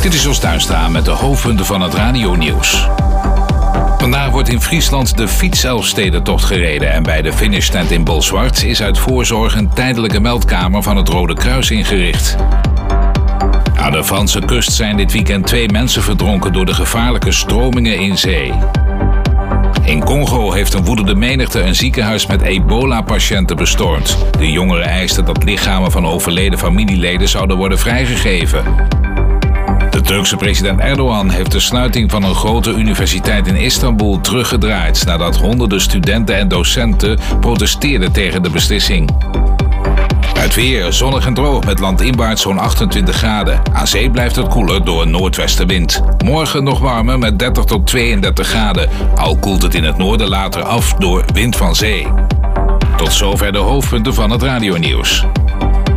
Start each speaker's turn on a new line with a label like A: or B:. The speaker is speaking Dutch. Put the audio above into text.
A: Dit is Jos Tuinstra met de hoofdpunten van het radionieuws. Vandaag wordt in Friesland de fietselfstedentocht gereden en bij de finishtent in Bolsward is uit voorzorg een tijdelijke meldkamer van het Rode Kruis ingericht. Aan de Franse kust zijn dit weekend 2 mensen verdronken door de gevaarlijke stromingen in zee. In Congo heeft een woedende menigte een ziekenhuis met ebola-patiënten bestormd. De jongeren eisten dat lichamen van overleden familieleden zouden worden vrijgegeven. De Turkse president Erdogan heeft de sluiting van een grote universiteit in Istanbul teruggedraaid nadat honderden studenten en docenten protesteerden tegen de beslissing. Het weer zonnig en droog met landinwaarts zo'n 28 graden. Aan zee blijft het koeler door een noordwestenwind. Morgen nog warmer met 30 tot 32 graden. Al koelt het in het noorden later af door wind van zee. Tot zover de hoofdpunten van het radionieuws.